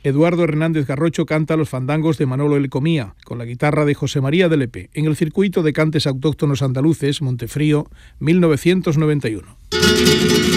Eduardo Hernández Garrocho canta los fandangos de Manolo El Comía, con la guitarra de José María de Lepe, en el circuito de cantes autóctonos andaluces Montefrío 1991.